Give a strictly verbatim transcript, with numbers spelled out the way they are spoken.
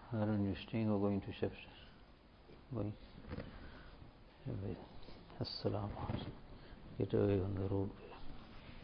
Arun, you staying or going to shift? Going. Assalamu alaikum. Get away on the road.